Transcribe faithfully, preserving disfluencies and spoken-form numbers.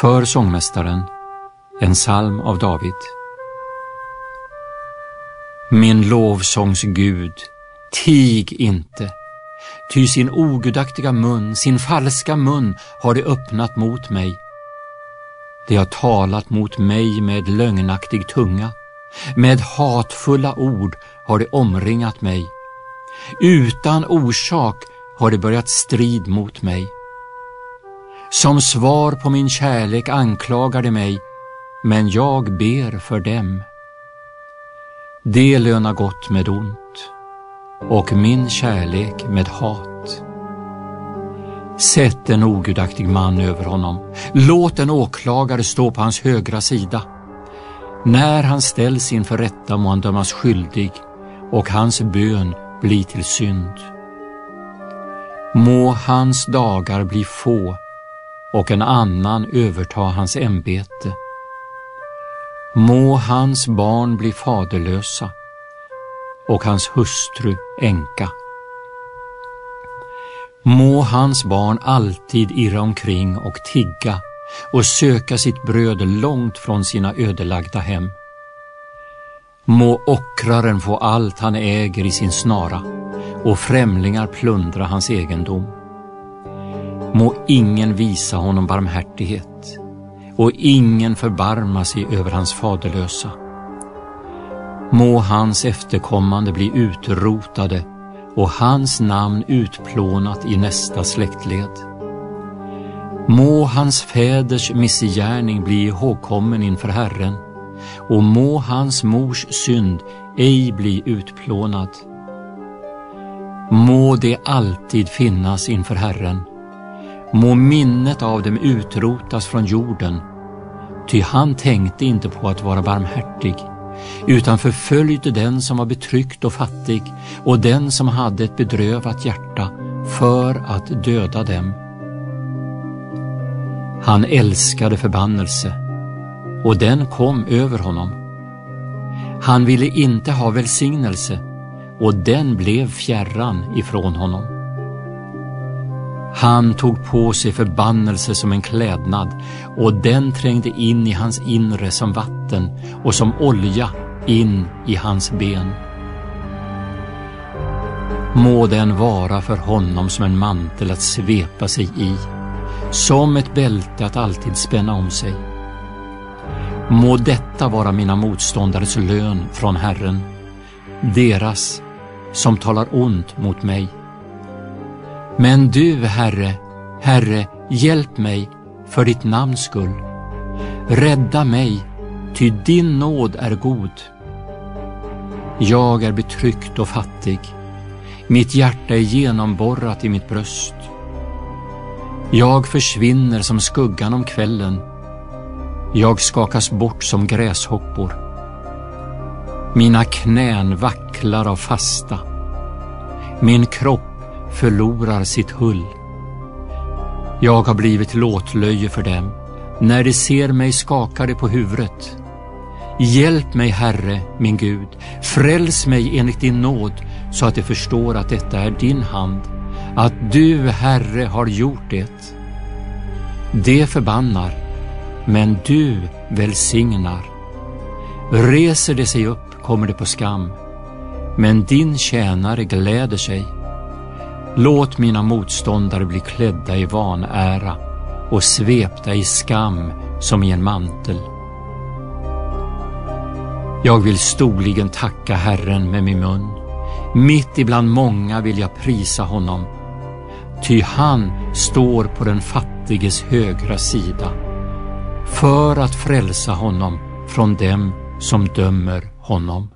För sångmästaren, en psalm av David. Min lovsångs Gud, tig inte, ty sin ogudaktiga mun, sin falska mun har det öppnat mot mig. Det har talat mot mig med lögnaktig tunga, med hatfulla ord har det omringat mig. Utan orsak har det börjat strid mot mig. Som svar på min kärlek anklagar de mig, men jag ber för dem. Det lönar gott med ont, och min kärlek med hat. Sätt en ogudaktig man över honom. Låt en åklagare stå på hans högra sida. När han ställs inför rätta må han dömas skyldig, och hans bön bli till synd. Må hans dagar bli få, och en annan överta hans ämbete. Må hans barn bli faderlösa, och hans hustru änka. Må hans barn alltid irra omkring och tigga och söka sitt bröd långt från sina ödelagda hem. Må ockraren få allt han äger i sin snara, och främlingar plundra hans egendom. Må ingen visa honom barmhärtighet, och ingen förbarma sig över hans faderlösa. Må hans efterkommande bli utrotade, och hans namn utplånat i nästa släktled. Må hans fäders missgärning bli ihågkommen inför Herren, och må hans mors synd ej bli utplånad. Må det alltid finnas inför Herren. Må minnet av dem utrotas från jorden, ty han tänkte inte på att vara barmhärtig, utan förföljde den som var betryckt och fattig och den som hade ett bedrövat hjärta för att döda dem. Han älskade förbannelse, och den kom över honom. Han ville inte ha välsignelse, och den blev fjärran ifrån honom. Han tog på sig förbannelse som en klädnad, och den trängde in i hans inre som vatten och som olja in i hans ben. Må den vara för honom som en mantel att svepa sig i, som ett bälte att alltid spänna om sig. Må detta vara mina motståndares lön från Herren, deras som talar ont mot mig. Men du, Herre, Herre, hjälp mig för ditt namns skull. Rädda mig, ty din nåd är god. Jag är betryckt och fattig. Mitt hjärta är genomborrat i mitt bröst. Jag försvinner som skuggan om kvällen. Jag skakas bort som gräshoppor. Mina knän vacklar av fasta. Min kropp förlorar sitt hull. Jag har blivit låtlöje för dem. När de ser mig skakar de på huvudet. Hjälp mig, Herre, min Gud. Fräls mig enligt din nåd, så att de förstår att detta är din hand, att du, Herre, har gjort det. Det förbannar, men du välsignar. Reser det sig upp kommer det på skam, men din tjänare gläder sig. Låt mina motståndare bli klädda i vanära och svepta i skam som i en mantel. Jag vill storligen tacka Herren med min mun. Mitt ibland många vill jag prisa honom. Ty han står på den fattiges högra sida, för att frälsa honom från dem som dömer honom.